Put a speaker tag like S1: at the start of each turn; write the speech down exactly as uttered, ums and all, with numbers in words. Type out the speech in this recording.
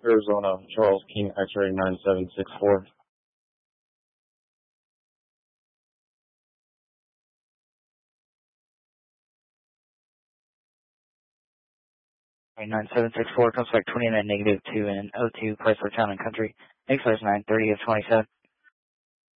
S1: Arizona, Charles King, X-ray nine seven six four.
S2: nine seven six four, comes back twenty-nine negative two and O two, Chrysler Town and Country, X nine thirty of twenty-seven.